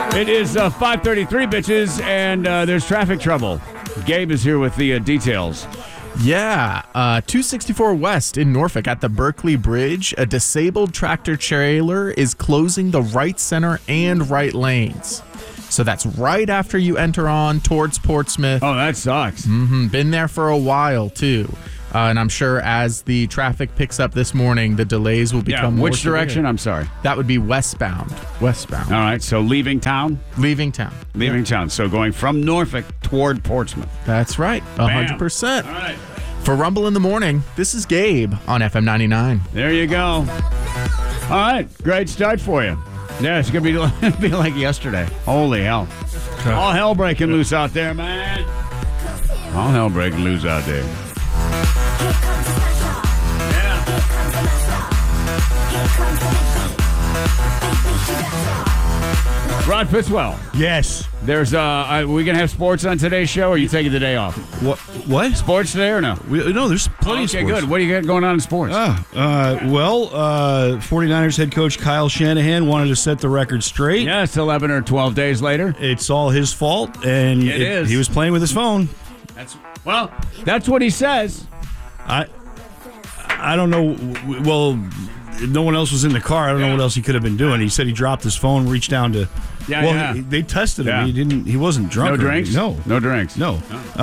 It is 5:33, bitches, and there's traffic trouble. Gabe is here with the details. Yeah, 264 West in Norfolk at the Berkeley Bridge, a disabled tractor trailer is closing the right center and right lanes. So that's right after you enter on towards Portsmouth. Oh, that sucks. Been there for a while, too. And I'm sure as the traffic picks up this morning, the delays will become more Which direction? severe. I'm sorry. That would be westbound. All right, so leaving town? Leaving town. Leaving town. So going from Norfolk toward Portsmouth. That's right. 100%. All right. For Rumble in the Morning, this is Gabe on FM 99. There you go. All right, great start for you. Yeah, it's going to be like yesterday. Holy hell. All hell breaking loose out there, man. All hell breaking loose out there. Rod Fitzwell. Yes. There's we gonna have sports on today's show, or are you taking the day off? What? Sports today or no? No, there's plenty of Okay, sports. good. What do you got going on in sports? 49ers head coach Kyle Shanahan wanted to set the record straight. Yes, 11 or 12 days later. It's all his fault, and It is. he was playing with his phone. That's what he says. I don't know. Well, no one else was in the car. I don't know what else he could have been doing. He said he dropped his phone, reached down to. They tested him. Yeah. He wasn't drunk. No or drinks? anything. No drinks. No.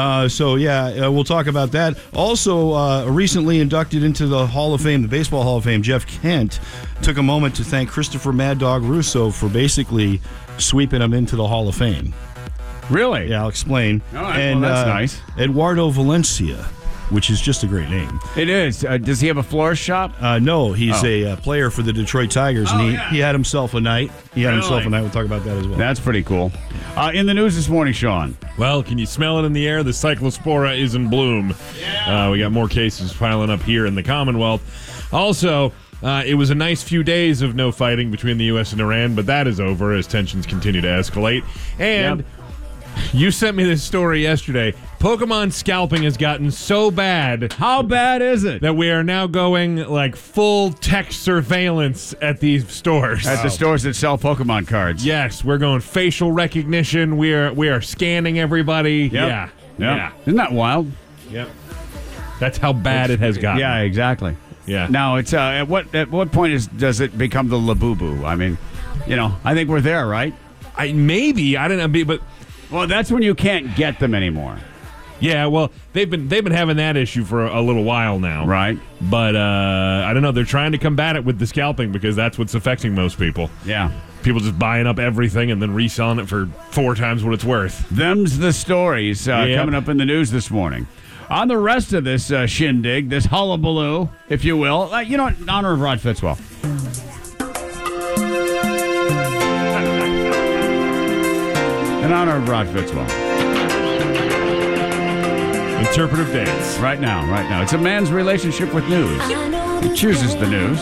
We'll talk about that. Also, recently inducted into the Hall of Fame, the Baseball Hall of Fame, Jeff Kent took a moment to thank Christopher Mad Dog Russo for basically sweeping him into the Hall of Fame. Really? Yeah, I'll explain. All right, well, that's nice. Eduardo Valencia, which is just a great name. It is. Does he have a florist shop? No, he's a player for the Detroit Tigers, and he had himself a night. We'll talk about that as well. That's pretty cool. In the news this morning, Sean. Well, can you smell it in the air? The cyclospora is in bloom. We got more cases piling up here in the Commonwealth. Also, it was a nice few days of no fighting between the U.S. and Iran, but that is over as tensions continue to escalate. And you sent me this story yesterday. Pokemon scalping has gotten so bad. How bad is it? That we are now going like full tech surveillance at these stores. At the stores that sell Pokemon cards. Yes, we're going facial recognition. We are scanning everybody. Yep. Yeah. Isn't that wild? Yep. That's how bad it has gotten. Yeah, exactly. Yeah. Now, it's at what point does it become the Labubu? I mean, I think we're there, right? I don't know, but well, that's when you can't get them anymore. Yeah, well, they've been having that issue for a little while now. Right. But I don't know, they're trying to combat it with the scalping because that's what's affecting most people. Yeah. People just buying up everything and then reselling it for 4 times what it's worth. Them's the stories coming up in the news this morning. On the rest of this shindig, this hullabaloo, if you will, in honor of Rod Fitzwell. In honor of Rod Fitzwell. Interpretive dance. Right now. It's a man's relationship with news. He chooses the news.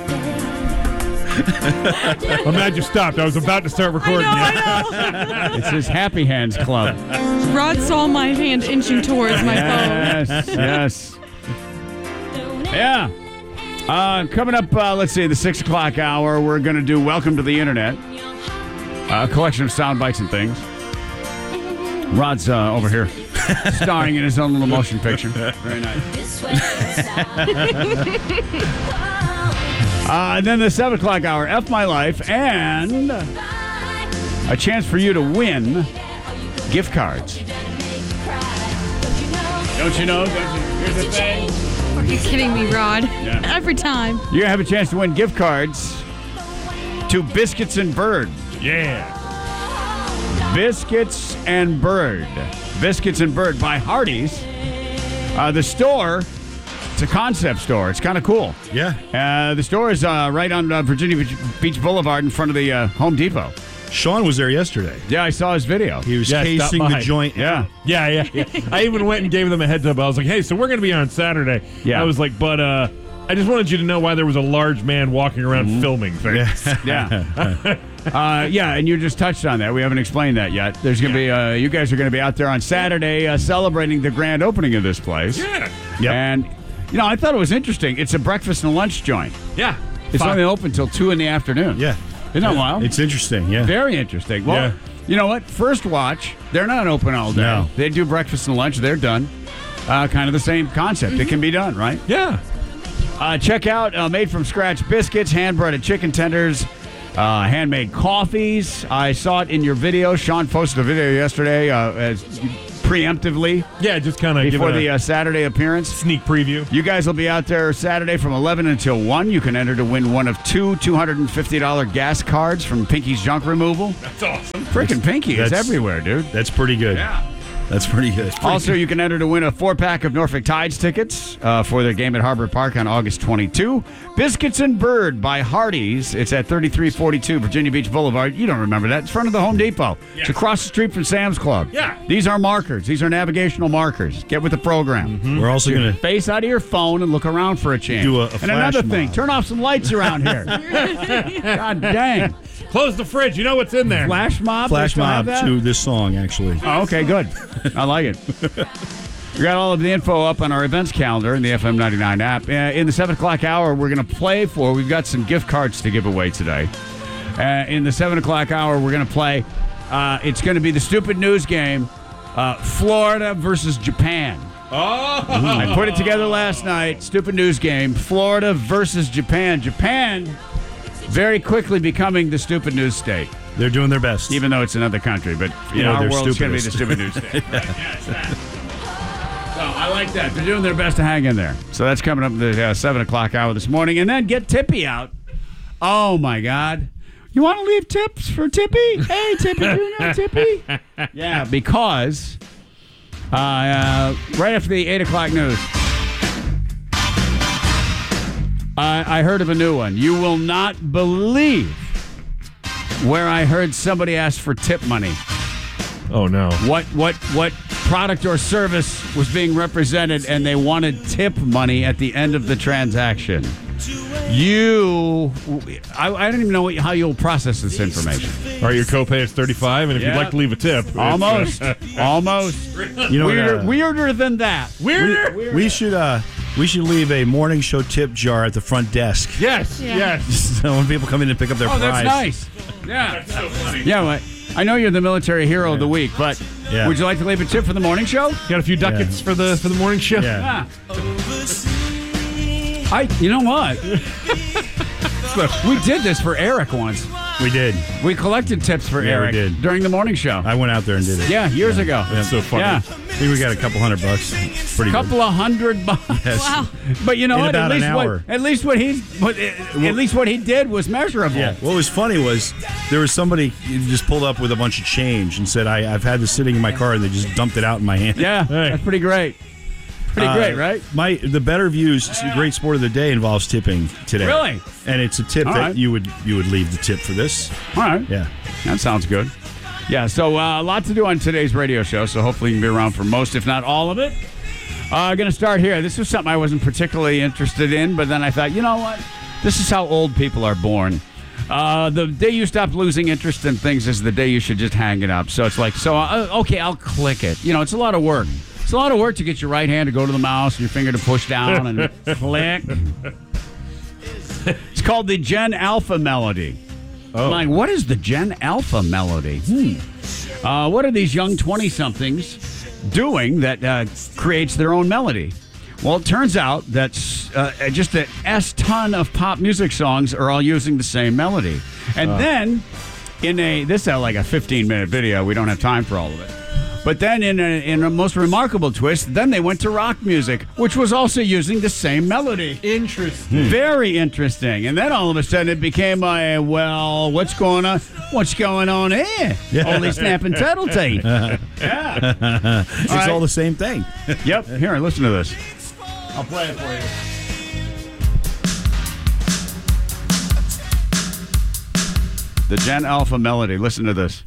I'm glad you stopped. I was about to start recording. I know. It's his Happy Hands Club. Rod saw my hand inching towards my phone. Yes. Yeah. Coming up, let's see, the 6 o'clock hour, we're going to do Welcome to the Internet. A collection of sound bites and things. Rod's over here starring in his own little motion picture. Very nice. And then the 7 o'clock hour, F My Life, and a chance for you to win gift cards. Don't you know? Here's the thing. Are you kidding me, Rod? Yeah. Every time. You're going to have a chance to win gift cards to Biscuits and Bird. Yeah. Biscuits and Bird. Biscuits and Bird by Hardee's. The store, it's a concept store. It's kind of cool. Yeah. The store is right on Virginia Beach Boulevard in front of the Home Depot. Sean was there yesterday. Yeah, I saw his video. He was Yeah, casing stop the by. joint. Yeah. Yeah. I even went and gave them a heads up. I was like, hey, so we're going to be on Saturday. Yeah. I was like, but I just wanted you to know why there was a large man walking around filming things. Yeah. And you just touched on that. We haven't explained that yet. There's going to be, you guys are going to be out there on Saturday celebrating the grand opening of this place. Yeah. Yep. And, I thought it was interesting. It's a breakfast and lunch joint. Yeah. It's only open until 2 in the afternoon. Yeah. Isn't that wild? It's interesting, yeah. Very interesting. Well, Yeah. you know what? First Watch, they're not open all day. No. They do breakfast and lunch. They're done. Kind of the same concept. It can be done, right? Yeah. Check out made from scratch biscuits, hand-breaded chicken tenders, handmade coffees. I saw it in your video. Sean posted a video yesterday as preemptively Yeah, just kind of before give it the Saturday appearance. sneak preview. You guys will be out there Saturday from 11 until 1. You can enter to win one of two $250 gas cards from Pinky's Junk Removal. That's awesome. Freaking Pinky is That's- everywhere, dude. That's pretty good. Yeah. That's pretty good. Also, you can enter to win a 4-pack of Norfolk Tides tickets for their game at Harbor Park on August 22. Biscuits and Bird by Hardee's. It's at 3342 Virginia Beach Boulevard. You don't remember that. It's in front of the Home Depot. Yeah. It's across the street from Sam's Club. Yeah. These are markers. These are navigational markers. Get with the program. We're also going to Face out of your phone and look around for a change. Do a and flash another thing, mob. turn off some lights around here. God dang. Close the fridge. You know what's in there. Flash mob? They flash still have mob that? to this song, actually. Oh, okay, good. I like it. We got all of the info up on our events calendar in the FM 99 app. In the 7 o'clock hour, we're going to play for, we've got some gift cards to give away today. In the 7 o'clock hour, we're going to play, it's going to be the Stupid News game, Florida versus Japan. Oh. I put it together last night, Stupid News game, Florida versus Japan. Japan very quickly becoming the Stupid News state. They're doing their best. Even though it's another country, but in Yeah, our they're world, it's going to be the stupidest. stupid news state. Yeah, it's that. So I like that. They're doing their best to hang in there. So that's coming up at the 7 o'clock hour this morning. And then get Tippy out. Oh, my God. You want to leave tips for Tippy? Hey, Tippy, do you know Tippy? Yeah, because right after the 8 o'clock news, I heard of a new one. You will not believe where I heard somebody ask for tip money. Oh, no. What product or service was being represented, and they wanted tip money at the end of the transaction. I don't even know how you'll process this information. All right, your copay is $35, and if Yeah. you'd like to leave a tip, it's, Almost. You know, Weirder than that. weirder. we should leave a morning show tip jar at the front desk. Yes, Yeah. yes. So when people come in and pick up their Oh, prize. that's nice. Yeah. That's so funny. Yeah, well, I know you're the military hero of the week, but Yeah. would you like to leave a tip for the morning show? Got a few ducats for the morning show. Yeah. You know what? We did this for Eric once. We did. We collected tips for Yeah, we Eric did. during the morning show. I went out there and did it. Yeah, years ago. That's so funny. Yeah, I think we got a couple $100. Pretty couple of $100. Yes. Wow. But you know In what? about an hour. At least what he did was measurable. Yeah. What was funny was there was somebody who just pulled up with a bunch of change and said, I've had this sitting in my car, and they just dumped it out in my hand. Yeah, Hey. that's pretty great. Pretty great, right? The Better Views Great Sport of the Day involves tipping today. Really? And it's a tip All that right. you would leave the tip for this. All right. Yeah. That sounds good. Yeah, so a lot to do on today's radio show, so hopefully you can be around for most, if not all of it. Going to start here. This was something I wasn't particularly interested in, but then I thought, you know what? This is how old people are born. The day you stop losing interest in things is the day you should just hang it up. So it's like, okay, I'll click it. You know, it's a lot of work. It's a lot of work to get your right hand to go to the mouse and your finger to push down and click. It's called the Gen Alpha Melody. I'm like, what is the Gen Alpha Melody? What are these young 20-somethings doing that creates their own melody? Well, it turns out that just an S-ton of pop music songs are all using the same melody. And then, this is like a 15-minute video. We don't have time for all of it. But then in a most remarkable twist, then they went to rock music, which was also using the same melody. Interesting. Very interesting. And then all of a sudden it became what's going on? What's going on here? Holy snapping turtle teeth. Yeah. It's all the same thing. Yep. Here, listen to this. I'll play it for you. The Gen Alpha Melody. Listen to this.